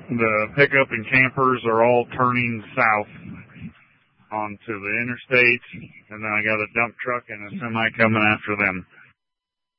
The pickup and campers are all turning south onto the interstate, and then I got a dump truck and a semi coming after them.